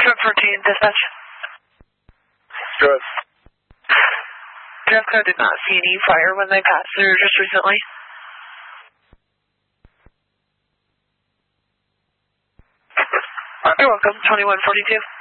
14, dispatch. Good. Jeffco did not see any fire when they passed through just recently. You're welcome, 2142.